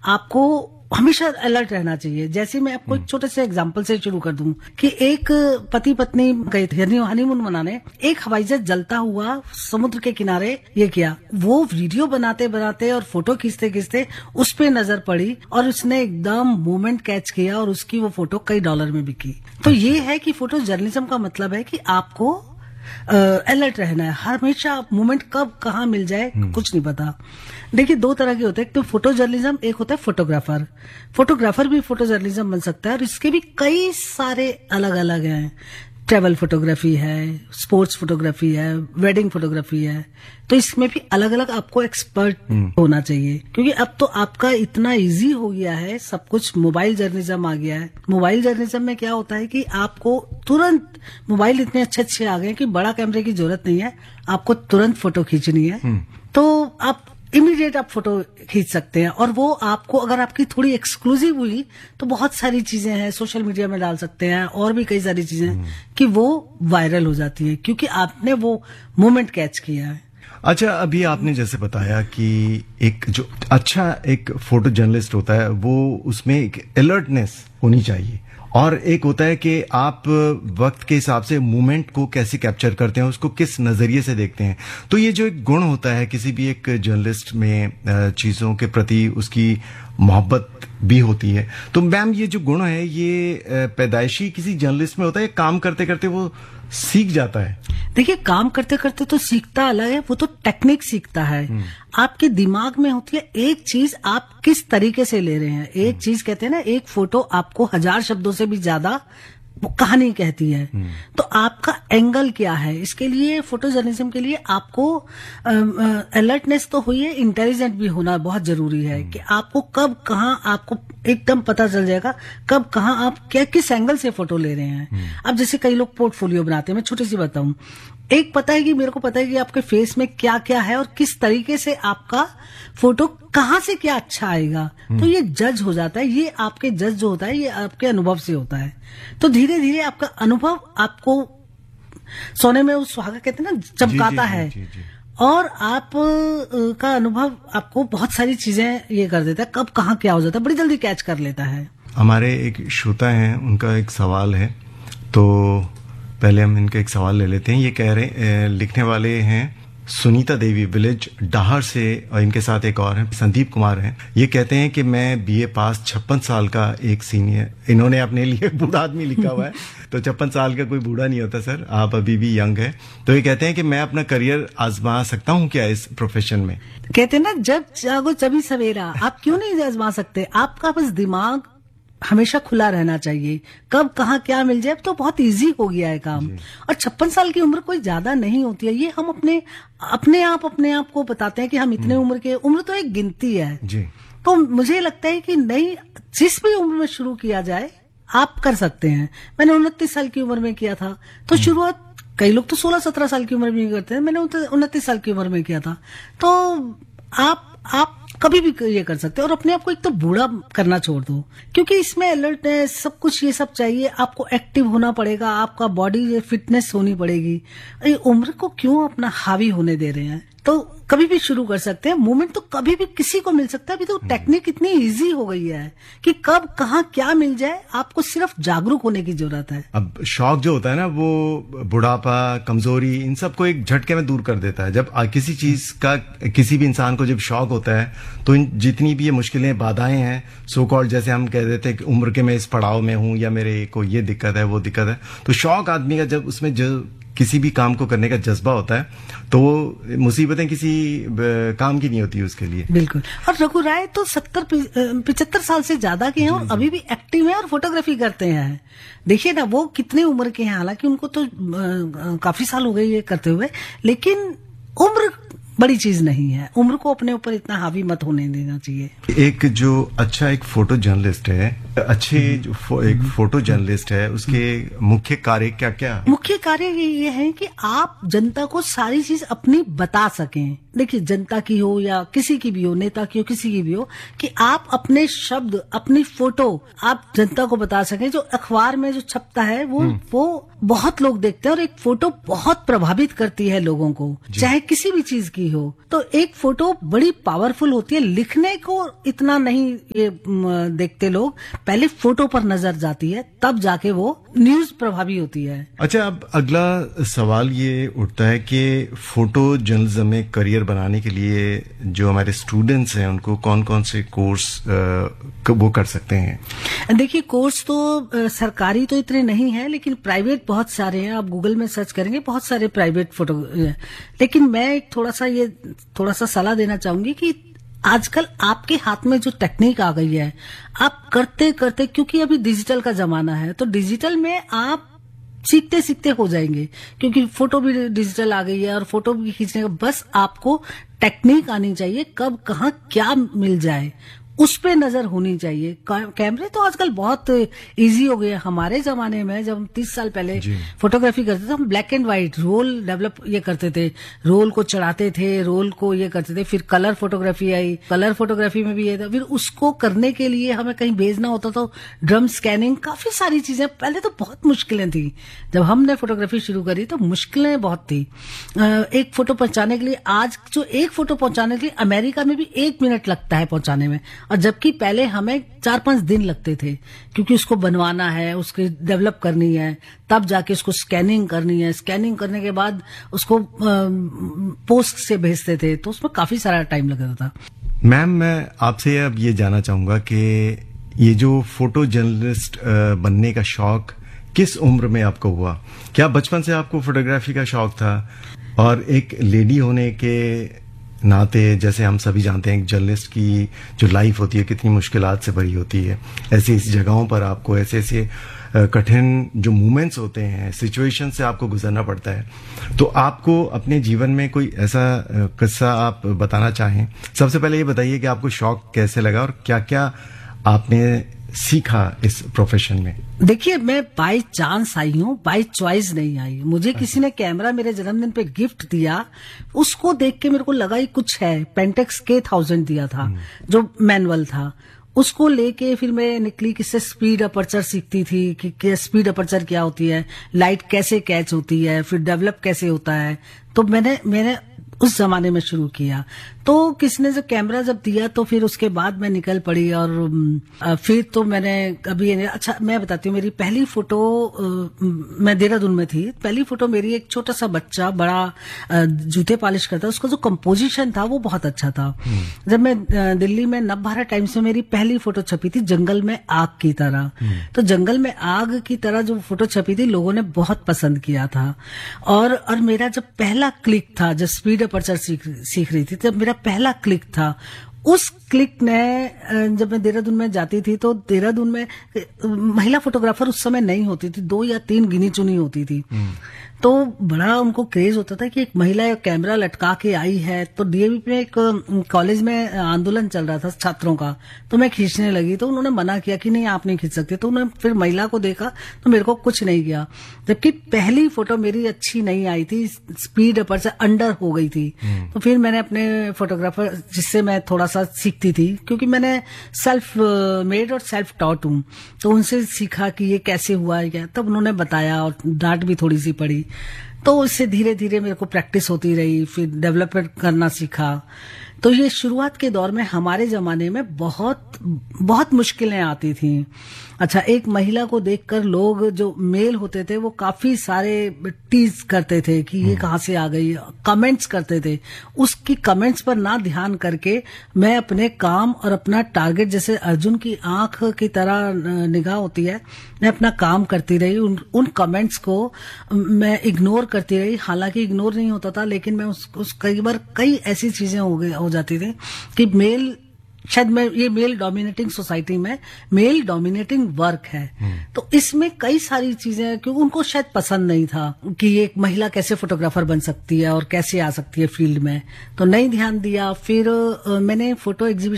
आपको हमेशा अलर्ट रहना चाहिए। जैसे मैं आपको एक छोटे से एग्जांपल से शुरू कर दूं कि एक पति पत्नी गए थे हनीमून मनाने, एक हवाई जहाज जलता हुआ समुद्र के किनारे ये किया, वो वीडियो बनाते बनाते और फोटो खींचते खींचते उस पे नजर पड़ी और उसने एकदम मोमेंट कैच किया और उसकी वो फोटो कई डॉलर में बिकी। तो ये है कि फोटो जर्नलिज्म का मतलब है कि आपको अलर्ट रहना है हमेशा। मोमेंट कब कहाँ मिल जाए कुछ नहीं पता। देखिए, दो तरह के होते हैं, एक तो फोटो जर्नलिज्म, एक होता है फोटोग्राफर। फोटोग्राफर भी फोटो जर्नलिज्म बन सकता है और इसके भी कई सारे अलग अलग हैं। ट्रैवल फोटोग्राफी है, स्पोर्ट्स फोटोग्राफी है, वेडिंग फोटोग्राफी है। तो इसमें भी अलग अलग आपको एक्सपर्ट होना चाहिए, क्योंकि अब तो आपका इतना इजी हो गया है सब कुछ। मोबाइल जर्नलिज्म आ गया है। मोबाइल जर्नलिज्म में क्या होता है कि आपको तुरंत, मोबाइल इतने अच्छे अच्छे आ गए हैं कि बड़ा कैमरे की जरूरत नहीं है, आपको तुरंत फोटो खींचनी है तो आप इमीडिएट आप फोटो खींच सकते हैं। और वो आपको, अगर आपकी थोड़ी एक्सक्लूसिव हुई तो बहुत सारी चीजें हैं, सोशल मीडिया में डाल सकते हैं और भी कई सारी चीजें हैं कि वो वायरल हो जाती है क्योंकि आपने वो मोमेंट कैच किया है। अच्छा, अभी आपने जैसे बताया कि एक जो अच्छा एक फोटो जर्नलिस्ट होता है वो उसमें एक अलर्टनेस होनी चाहिए, और एक होता है कि आप वक्त के हिसाब से मूवमेंट को कैसे कैप्चर करते हैं, उसको किस नजरिए से देखते हैं। तो ये जो एक गुण होता है किसी भी एक जर्नलिस्ट में, चीजों के प्रति उसकी मोहब्बत भी होती है। तो मैम, ये जो गुण है ये पैदाइशी किसी जर्नलिस्ट में होता है, काम करते करते वो सीख जाता है? देखिए, काम करते करते तो सीखता अलग है, वो तो टेक्निक सीखता है। आपके दिमाग में होती है एक चीज, आप किस तरीके से ले रहे हैं। एक चीज कहते हैं ना, एक फोटो आपको 1000 शब्दों से भी ज्यादा वो कहानी कहती है। तो आपका एंगल क्या है, इसके लिए फोटो जर्नलिज्म के लिए आपको अलर्टनेस तो हुई है, इंटेलिजेंट भी होना बहुत जरूरी है कि आपको कब कहाँ, आपको एकदम पता चल जाएगा कब कहाँ आप क्या किस एंगल से फोटो ले रहे हैं। अब जैसे कई लोग पोर्टफोलियो बनाते हैं, मैं छोटी सी बताऊं, एक पता है कि मेरे को पता है कि आपके फेस में क्या क्या है और किस तरीके से आपका फोटो कहाँ से क्या अच्छा आएगा, तो ये जज हो जाता है। ये आपके जज जो होता है ये आपके अनुभव से होता है। तो धीरे धीरे आपका अनुभव आपको सोने में उस सुहागा कहते हैं ना, चमकाता है। और आप का अनुभव आपको बहुत सारी चीजें ये कर देता है, कब कहाँ क्या हो जाता है, बड़ी जल्दी कैच कर लेता है। हमारे एक श्रोता हैं, उनका एक सवाल है, तो पहले हम इनका एक सवाल ले लेते हैं। ये कह रहे, लिखने वाले हैं सुनीता देवी, विलेज डाहर से, और इनके साथ एक और हैं संदीप कुमार हैं। ये कहते हैं कि मैं बीए पास 56 साल का एक सीनियर, इन्होंने अपने लिए बूढ़ा आदमी लिखा हुआ है तो 56 साल का कोई बूढ़ा नहीं होता सर, आप अभी भी यंग है। तो ये कहते हैं कि मैं अपना करियर आजमा सकता हूँ क्या इस प्रोफेशन में? कहते हैं ना, जब जागो तभी सवेरा। आप क्यों नहीं आजमा सकते? आपका बस दिमाग हमेशा खुला रहना चाहिए, कब कहाँ क्या मिल जाए। तो बहुत इजी हो गया है काम। और 56 साल की उम्र कोई ज्यादा नहीं होती है। ये हम अपने आप को बताते हैं कि हम इतने उम्र के, उम्र तो एक गिनती है जी। तो मुझे लगता है कि नहीं, जिस भी उम्र में शुरू किया जाए आप कर सकते हैं। मैंने 29 साल की उम्र में किया था, तो शुरुआत कई लोग तो 16-17 साल की उम्र में करते हैं, मैंने 29 साल की उम्र में किया था। तो आप कभी भी ये कर सकते हैं। और अपने आप को एक तो बूढ़ा करना छोड़ दो, क्योंकि इसमें अलर्टनेस सब कुछ ये सब चाहिए। आपको एक्टिव होना पड़ेगा, आपका बॉडी फिटनेस होनी पड़ेगी। उम्र को क्यों अपना हावी होने दे रहे हैं? तो कभी भी शुरू कर सकते हैं। मूवमेंट तो कभी भी किसी को मिल सकता है। अभी तो टेक्निक इतनी इजी हो गई है कि कब कहाँ क्या मिल जाए, आपको सिर्फ जागरूक होने की जरूरत है। अब शौक जो होता है ना, वो बुढ़ापा, कमजोरी, इन सब को एक झटके में दूर कर देता है। जब किसी चीज का, किसी भी इंसान को जब शौक होता है तो जितनी भी ये मुश्किलें, बाधाएं हैं, सो कॉल्ड, जैसे हम कह देते हैं कि उम्र के मैं इस पड़ाव में हूं या मेरे को ये दिक्कत है वो दिक्कत है, तो शौक आदमी का जब उसमें जो किसी भी काम को करने का जज्बा होता है तो वो मुसीबतें किसी काम की नहीं होती उसके लिए। बिल्कुल। और रघु राय तो 75 साल से ज्यादा के हैं और अभी भी एक्टिव हैं और फोटोग्राफी करते हैं। देखिए ना, वो कितने उम्र के हैं, हालांकि उनको तो काफी साल हो गए ये करते हुए, लेकिन उम्र बड़ी चीज नहीं है। उम्र को अपने ऊपर इतना हावी मत होने देना चाहिए। एक जो अच्छा एक फोटो जर्नलिस्ट है, अच्छे जो एक फोटो जर्नलिस्ट है, उसके मुख्य कार्य क्या क्या? मुख्य कार्य ये है कि आप जनता को सारी चीज अपनी बता सकें। देखिए जनता की हो या किसी की भी हो, नेता की हो, किसी की भी हो, कि आप अपने शब्द, अपनी फोटो आप जनता को बता सकें। जो अखबार में जो छपता है वो बहुत लोग देखते हैं, और एक फोटो बहुत प्रभावित करती है लोगों को, चाहे किसी भी चीज की हो। तो एक फोटो बड़ी पावरफुल होती है। लिखने को इतना नहीं ये देखते लोग, पहले फोटो पर नजर जाती है, तब जाके वो न्यूज प्रभावी होती है। अच्छा, अब अगला सवाल ये उठता है कि फोटो जर्नलिज्म में करियर बनाने के लिए जो हमारे स्टूडेंट्स हैं उनको कौन कौन से कोर्स वो कर सकते हैं? देखिए कोर्स तो सरकारी तो इतने नहीं है, लेकिन प्राइवेट बहुत सारे हैं। आप गूगल में सर्च करेंगे, बहुत सारे प्राइवेट फोटो। लेकिन मैं एक थोड़ा सा सलाह देना चाहूंगी कि आजकल आपके हाथ में जो टेक्निक आ गई है, आप करते करते, क्योंकि अभी डिजिटल का जमाना है, तो डिजिटल में आप सीखते सीखते हो जाएंगे, क्योंकि फोटो भी डिजिटल आ गई है और फोटो भी खींचने का बस आपको टेक्निक आनी चाहिए, कब कहाँ क्या मिल जाए उस पे नजर होनी चाहिए। कैमरे तो आजकल बहुत इजी हो गए। हमारे जमाने में जब हम 30 साल पहले फोटोग्राफी करते थे, हम black and white role develop ये करते थे, रोल को चढ़ाते थे, रोल को ये करते थे। फिर colour photography I, colour photography में भी ये था। फिर उसको करने के लिए हमें कहीं भेजना होता था, ड्रम स्कैनिंग, काफी सारी चीजें। पहले तो बहुत मुश्किलें थी। जब हमने फोटोग्राफी शुरू करी तो मुश्किलें बहुत थी। एक फोटो पहुंचाने के लिए, आज जो एक फोटो पहुंचाने के लिए अमेरिका में भी 1 मिनट लगता है पहुंचाने में, और जबकि पहले हमें 4-5 दिन लगते थे, क्योंकि उसको बनवाना है, उसकी डेवलप करनी है, तब जाके उसको स्कैनिंग करनी है। स्कैनिंग करने के बाद उसको पोस्ट से भेजते थे, तो उसमें काफी सारा टाइम लगता था। मैम, मैं आपसे अब ये जानना चाहूंगा कि ये जो फोटो जर्नलिस्ट बनने का शौक किस उम्र में आपको हुआ? क्या बचपन से आपको फोटोग्राफी का शौक था? और एक लेडी होने के नाते, जैसे हम सभी जानते हैं, एक जर्नलिस्ट की जो लाइफ होती है कितनी मुश्किलात से भरी होती है, ऐसी जगहों पर आपको ऐसे ऐसे कठिन जो मोमेंट्स होते हैं, सिचुएशन से आपको गुजरना पड़ता है। तो आपको अपने जीवन में कोई ऐसा किस्सा आप बताना चाहें? सबसे पहले ये बताइए कि आपको शौक कैसे लगा और क्या क्या आपने सीखा इस प्रोफेशन में? देखिए, मैं बाय चांस आई हूँ, बाय चॉइस नहीं आई। मुझे किसी ने कैमरा मेरे जन्मदिन पे गिफ्ट दिया, उसको देख के मेरे को लगा ये कुछ है। पेंटेक्स K1000 दिया था, जो मैनुअल था। उसको लेके फिर मैं निकली, किससे स्पीड अपर्चर सीखती थी कि स्पीड अपर्चर क्या होती है, लाइट कैसे कैच होती है, फिर डेवलप कैसे होता है। तो मैंने उस जमाने में शुरू किया। तो किसने जो कैमरा जब दिया, तो फिर उसके बाद मैं निकल पड़ी। और फिर तो मैंने कभी, अच्छा मैं बताती हूँ, मेरी पहली फोटो, मैं देहरादून में थी। पहली फोटो मेरी, एक छोटा सा बच्चा बड़ा जूते पॉलिश करता, उसका जो कंपोजिशन था वो बहुत अच्छा था। जब मैं दिल्ली में नवभारत टाइम्स में मेरी पहली फोटो छपी थी, जंगल में आग की तरह। तो जंगल में आग की तरह जो फोटो छपी थी, लोगों ने बहुत पसंद किया था। और मेरा जब पहला क्लिक था, जब स्पीड अपर्चर सीख रही थी, तब मेरा पहला क्लिक था। उस क्लिक ने, जब मैं देहरादून में जाती थी, तो देहरादून में महिला फोटोग्राफर उस समय नहीं होती थी, 2 या 3 गिनी चुनी होती थी। तो बड़ा उनको क्रेज होता था कि एक महिला कैमरा लटका के आई है। तो डीएवी में एक कॉलेज में आंदोलन चल रहा था छात्रों का, तो मैं खींचने लगी, तो उन्होंने मना किया कि नहीं आप नहीं खींच सकते। तो उन्होंने फिर महिला को देखा, तो मेरे को कुछ नहीं किया। जबकि पहली फोटो मेरी अच्छी नहीं आई थी, स्पीड अपर्चर अंडर हो गई थी। तो फिर मैंने अपने फोटोग्राफर, जिससे मैं थोड़ा सा सीखती थी, क्योंकि मैंने सेल्फ मेड और सेल्फ टॉट हूँ, तो उनसे सीखा कि ये कैसे हुआ है क्या। तब उन्होंने बताया और डांट भी थोड़ी सी पड़ी। तो इससे धीरे धीरे मेरे को प्रैक्टिस होती रही, फिर डेवलपमेंट करना सीखा। तो ये शुरुआत के दौर में हमारे जमाने में बहुत बहुत मुश्किलें आती थी। अच्छा, एक महिला को देखकर लोग जो मेल होते थे वो काफी सारे टीज करते थे कि ये कहाँ से आ गई, कमेंट्स करते थे। उसकी कमेंट्स पर ना ध्यान करके मैं अपने काम और अपना टारगेट, जैसे अर्जुन की आंख की तरह निगाह होती है, मैं अपना काम करती रही। उन कमेंट्स को मैं इग्नोर करती रही। हालांकि इग्नोर नहीं होता था, लेकिन मैं उस कई बार कई ऐसी चीजें हो जाती थी कि शायद ये मेल डोमिनेटिंग सोसाइटी में मेल डोमिनेटिंग वर्क है। तो इसमें कई सारी चीजें कि उनको शायद पसंद नहीं था कि एक महिला कैसे फोटोग्राफर बन सकती है और कैसे आ सकती है फील्ड में, तो नहीं ध्यान दिया। फिर मैंने फोटो एग्जीबिशन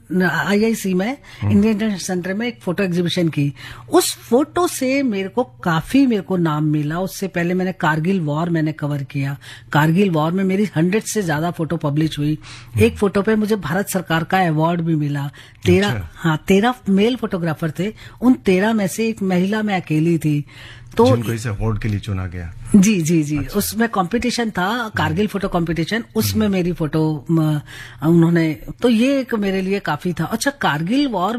IIC में, इंडियन इंटरनेशनल सेंटर में एक फोटो एग्जीबिशन की। उस फोटो से मेरे को नाम मिला। उससे पहले मैंने कारगिल वॉर मैंने कवर किया। कारगिल वॉर में मेरी 100 से ज्यादा फोटो पब्लिश हुई। एक फोटो पे मुझे भारत सरकार का अवार्ड भी मिला। 13 मेल फोटोग्राफर थे, उन 13 में से एक महिला मैं अकेली थी। तो जिनको इस अवार्ड के लिए चुना गया। जी। अच्छा। उसमें कंपटीशन था, कारगिल फोटो कंपटीशन, उसमें मेरी फोटो उन्होंने, तो ये एक मेरे लिए काफी था। अच्छा, कारगिल वॉर